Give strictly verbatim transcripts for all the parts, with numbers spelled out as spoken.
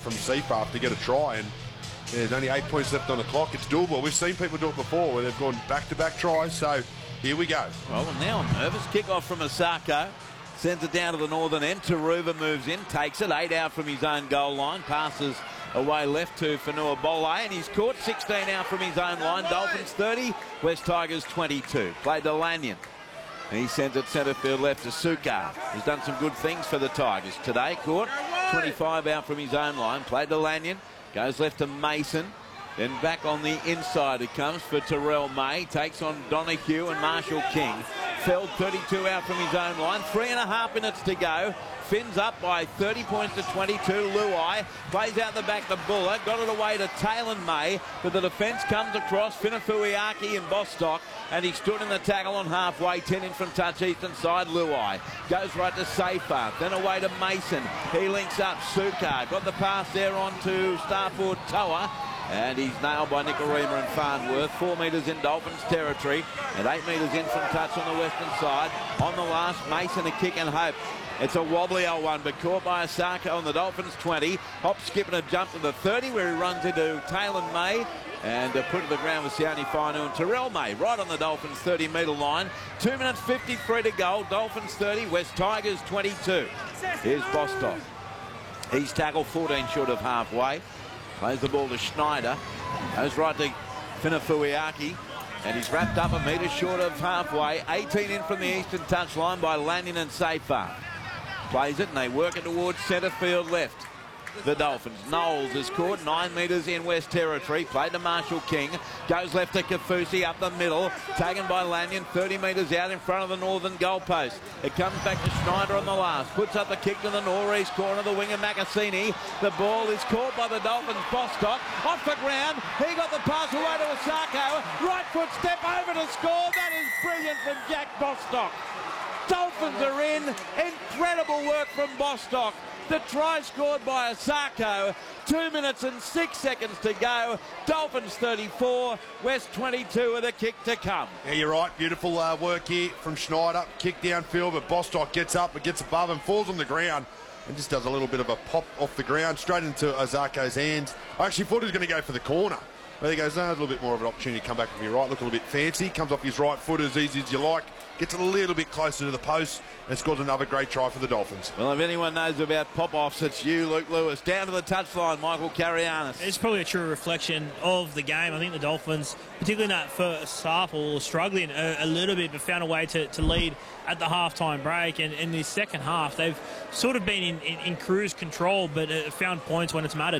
from Seafarth to get a try, and there's only eight points left on the clock. It's doable. We've seen people do it before where they've gone back-to-back tries, so here we go. Well, now I'm nervous. Kick-off from Asako. Sends it down to the northern end. Taruva moves in, takes it. Eight out from his own goal line. Passes away left to Fanua Bole, and he's caught. sixteen out from his own line. Dolphins thirty, West Tigers twenty-two. Played to Lanyon. He sends it centre field left to Sukar. He's done some good things for the Tigers today. Caught. twenty-five out from his own line. Played to Lanyon. Goes left to Mason. Then back on the inside it comes for Terrell May. Takes on Donahue and Marshall King. Felled thirty-two out from his own line. Three and a half minutes to go. Finns up by thirty points to twenty-two. Luai plays out the back to Buller. Got it away to Taylor May. But the defence comes across. Finafuiaki and Bostock. And he stood in the tackle on halfway. ten in from touch eastern side. Luai goes right to Seafarth. Then away to Mason. He links up. Sukar got the pass there on to Starford Toa. And he's nailed by Nicarima and Farnworth. Four metres in Dolphins territory. And eight metres in from touch on the western side. On the last, Mason a kick and hope. It's a wobbly old one, but caught by Asako on the Dolphins twenty. Hop, skip and a jump to the thirty where he runs into Taylor May. And uh, put to the ground with Sione Fainu and Terrell May right on the Dolphins thirty metre line. two minutes fifty-three to go. Dolphins thirty, West Tigers twenty-two. Here's Bostock. He's tackled fourteen short of halfway. Plays the ball to Schneider. Goes right to Finafuiaki. And he's wrapped up a metre short of halfway. eighteen in from the eastern touchline by Lanyon and Seafarth. Plays it and they work it towards centre field left. The Dolphins. Knowles is caught nine metres in West Territory. Played to Marshall King. Goes left to Kafusi up the middle. Taken by Lanyon. thirty metres out in front of the northern goalpost. It comes back to Schneider on the last. Puts up the kick to the northeast corner. The winger Macassini. The ball is caught by the Dolphins. Bostock off the ground. He got the pass away to Asako. Right foot step over to score. That is brilliant from Jack Bostock. Dolphins are in. Incredible work from Bostock. The try scored by Asako. Two minutes and six seconds to go. Dolphins thirty-four, West twenty-two with a kick to come. Yeah, you're right. Beautiful uh, work here from Schneider. Kick downfield, but Bostock gets up, but gets above and falls on the ground and just does a little bit of a pop off the ground straight into Asako's hands. I actually thought he was going to go for the corner. But he goes, no, a little bit more of an opportunity to come back with your right. Look a little bit fancy. Comes off his right foot as easy as you like. Gets a little bit closer to the post and scores another great try for the Dolphins. Well, if anyone knows about pop-offs, it's you, Luke Lewis. Down to the touchline, Michael Carianis. It's probably a true reflection of the game. I think the Dolphins, particularly in that first half, were struggling a, a little bit, but found a way to, to lead at the halftime break. And in the second half, they've sort of been in, in, in cruise control, but uh, found points when it's mattered.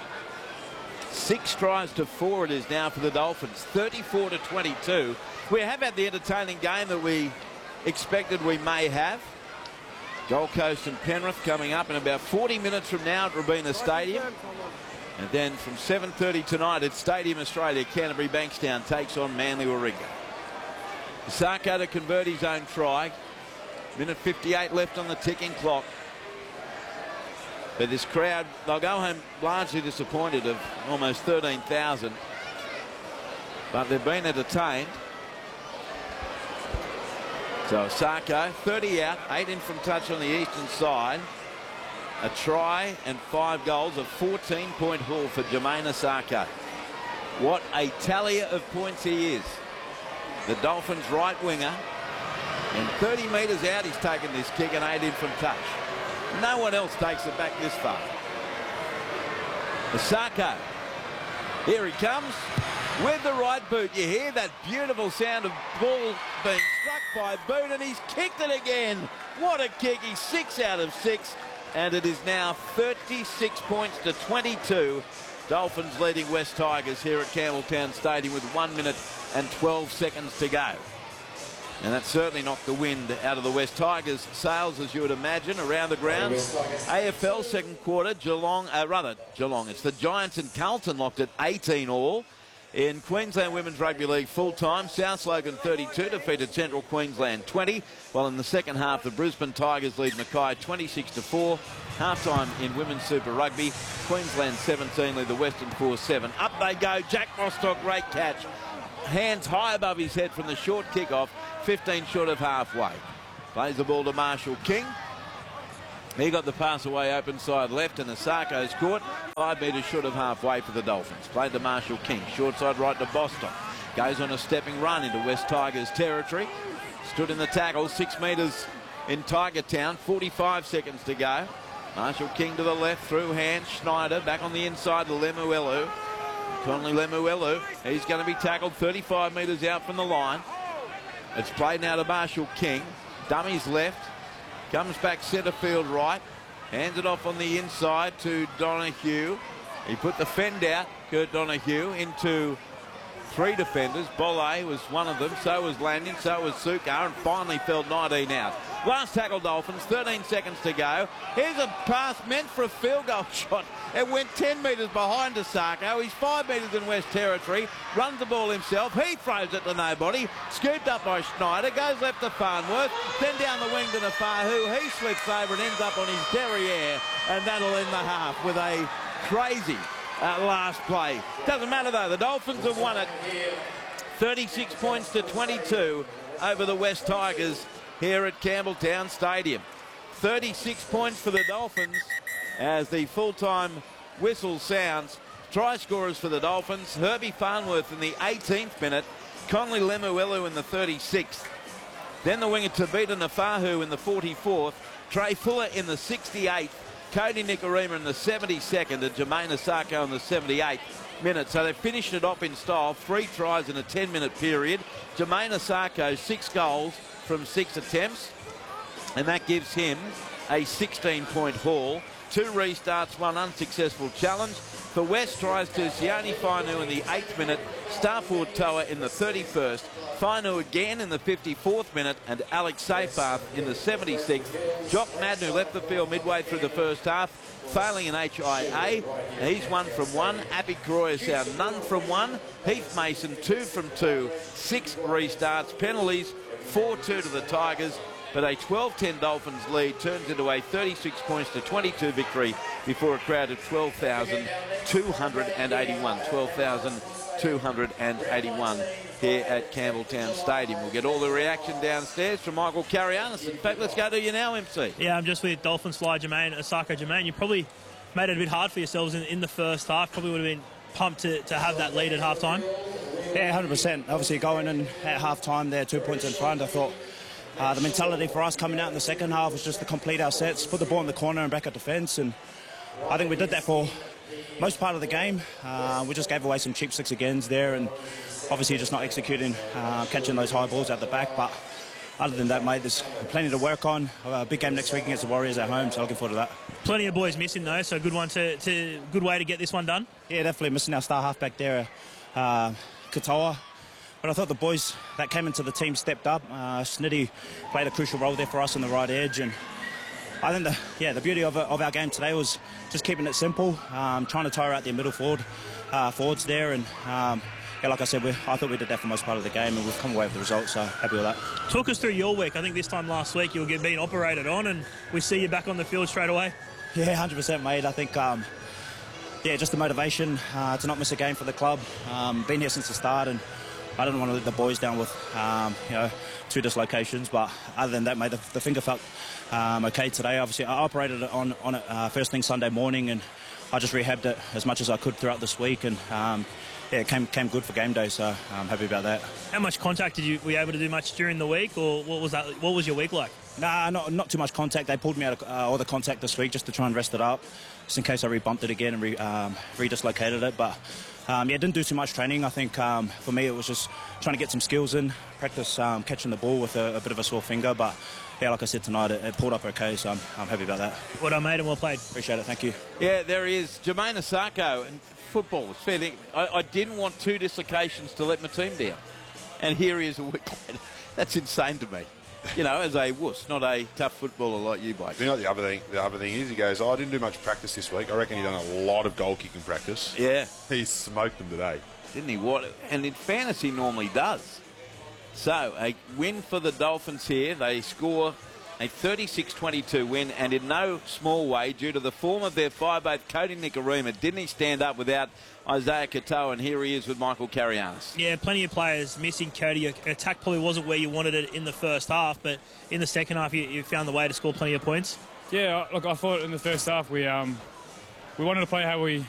Six tries to four it is now for the Dolphins, thirty-four to twenty-two. We have had the entertaining game that we expected we may have. Gold Coast and Penrith coming up in about forty minutes from now at Robina Stadium. And then from seven thirty tonight at Stadium Australia, Canterbury Bankstown takes on Manly Warringah. Asako to convert his own try. Minute fifty-eight left on the ticking clock. But this crowd, they'll go home largely disappointed of almost thirteen thousand. But they've been entertained. So Asako, thirty out, eight in from touch on the eastern side. A try and five goals, a fourteen point haul for Jermaine Asako. What a tallier of points he is. The Dolphins' right winger. And thirty metres out, he's taken this kick and eight in from touch. No one else takes it back this far. Asako. Here he comes with the right boot. You hear that beautiful sound of ball being struck by boot, and he's kicked it again. What a kick. He's six out of six, and it is now thirty-six points to twenty-two. Dolphins leading West Tigers here at Campbelltown Stadium with one minute and twelve seconds to go. And that certainly knocked the wind out of the West Tigers' sails, as you would imagine, around the grounds. A F L second quarter, Geelong, uh, rather, Geelong, it's the Giants and Carlton locked at eighteen all. In Queensland Women's Rugby League full-time, South Logan thirty-two defeated Central Queensland twenty, while in the second half, the Brisbane Tigers lead Mackay twenty-six to four. Half-time in Women's Super Rugby, Queensland seventeen lead the Western four seven. Up they go, Jack Bostock, great catch. Hands high above his head from the short kick-off, fifteen short of halfway. Plays the ball to Marshall King. He got the pass away open side left, and Asako's caught. Five metres short of halfway for the Dolphins. Played to Marshall King. Short side right to Boston. Goes on a stepping run into West Tigers territory. Stood in the tackle, six metres in Tiger Town. forty-five seconds to go. Marshall King to the left, through hand. Schneider back on the inside to Lemuelu. Conley Lemuelu. He's going to be tackled thirty-five metres out from the line. It's played now to Marshall King. Dummies left. Comes back centre field right. Hands it off on the inside to Donahue. He put the fend out, Kurt Donahue, into three defenders. Bolle was one of them. So was Lanyon. So was Sukkar. And finally fell nineteen out. Last tackle Dolphins. thirteen seconds to go. Here's a pass meant for a field goal shot. It went ten metres behind Asako. He's five metres in West Territory. Runs the ball himself. He throws it to nobody. Scooped up by Schneider. Goes left to Farnworth. Then down the wing to Nafahu. He slips over and ends up on his derriere. And that'll end the half with a crazy uh, last play. Doesn't matter though. The Dolphins have won it. thirty-six points to twenty-two over the West Tigers here at Campbelltown Stadium. thirty-six points for the Dolphins as the full-time whistle sounds. Try scorers for the Dolphins: Herbie Farnworth in the eighteenth minute, Conley Lemuelu in the thirty-sixth. Then the winger Tabita Nafahu in the forty-fourth, Trey Fuller in the sixty-eighth, Cody Nikorima in the seventy-second, and Jermaine Asako in the seventy-eighth minute. So they finished it off in style. Three tries in a ten-minute period. Jermaine Asako, six goals from six attempts, and that gives him a sixteen-point haul. Two restarts, one unsuccessful challenge. For West, tries to Sione Fainu in the eighth minute, Starford Toa in the thirty-first, Fainu again in the fifty-fourth minute, and Alex Seyfarth in the seventy-sixth. Jock Madden, who left the field midway through the first half, failing an H I A. He's one from one. Appy Croyasau, none from one. Heath Mason, two from two. Six restarts, penalties, four two to the Tigers. But a twelve ten Dolphins lead turns into a thirty-six points to twenty-two victory before a crowd of twelve thousand two hundred eighty-one. twelve thousand two hundred eighty-one here at Campbelltown Stadium. We'll get all the reaction downstairs from Michael Carianis. In fact, let's go to you now, M C. Yeah, I'm just with Dolphins fly Jermaine Asako. Jermaine, you probably made it a bit hard for yourselves in, in the first half. Probably would have been pumped to, to have that lead at half-time. Yeah, one hundred percent. Obviously, going in at half-time there, two points in front, I thought uh, the mentality for us coming out in the second half was just to complete our sets, put the ball in the corner and back at defence, and I think we did that for most part of the game. Uh, we just gave away some cheap six agains there, and obviously just not executing, uh, catching those high balls at the back. But other than that, mate, there's plenty to work on. A big game next week against the Warriors at home, so looking forward to that. Plenty of boys missing though, so good one to, to good way to get this one done. Yeah, definitely missing our star halfback there, uh, Katoa. But I thought the boys that came into the team stepped up. Uh, Snitty played a crucial role there for us on the right edge, and I think the yeah the beauty of, of our game today was just keeping it simple, um, trying to tire out their middle forward uh, forwards there, and um, yeah, like I said, we, I thought we did that for most part of the game, and we've come away with the result, so happy with that. Talk us through your week. I think this time last week you were being operated on, and we see you back on the field straight away. Yeah, one hundred percent, mate. I think um, yeah, just the motivation uh, to not miss a game for the club. Um, been here since the start, and I didn't want to let the boys down with, um, you know, two dislocations. But other than that, mate, the, the finger felt um, okay today. Obviously, I operated on on it uh, first thing Sunday morning, and I just rehabbed it as much as I could throughout this week, and um, yeah, it came came good for game day. So I'm happy about that. How much contact did you were you able to do much during the week, or what was that? What was your week like? Nah, not not too much contact. They pulled me out of uh, all the contact this week just to try and rest it up, just in case I re-bumped it again and re, um, re-dislocated it. But Um, yeah, didn't do too much training. I think um, for me it was just trying to get some skills in, practice um, catching the ball with a, a bit of a sore finger. But yeah, like I said tonight, it, it pulled up okay, so I'm, I'm happy about that. Well done, mate, and well played. Appreciate it, thank you. Yeah, there he is, Jermaine Asako. And football is fair. I, I didn't want two dislocations to let my team down, and here he is a week later. That's insane to me. You know, as a wuss, not a tough footballer like you, Blake. You know what the other thing? The other thing is, he goes, "Oh, I didn't do much practice this week." I reckon he done a lot of goal kicking practice. Yeah, he smoked them today, didn't he? What? And in fantasy, normally does. So a win for the Dolphins here. They score a thirty-six twenty-two win, and in no small way due to the form of their five-eighth Cody Nikorima. Didn't he stand up without Isaiah Katoa? And here he is with Michael Carianis. Yeah, plenty of players missing. Cody, your attack probably wasn't where you wanted it in the first half, but in the second half you, you found the way to score plenty of points. Yeah, look, I thought in the first half we um, we wanted to play how we